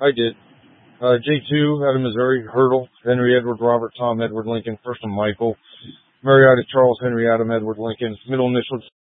I did. J2 out of Missouri, Hurdle, Henry Edward Robert Tom Edward Lincoln, first one Michael, Marietta Charles Henry Adam Edward Lincoln, middle initial